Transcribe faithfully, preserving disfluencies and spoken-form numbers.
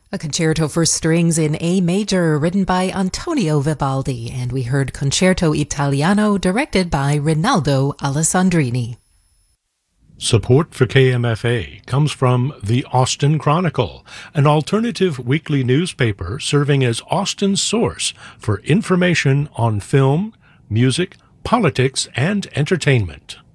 A concerto for strings in A major written by Antonio Vivaldi, and we heard Concerto Italiano directed by Rinaldo Alessandrini. Support for K M F A comes from the Austin Chronicle, an alternative weekly newspaper serving as Austin's source for information on film, music, politics, and entertainment.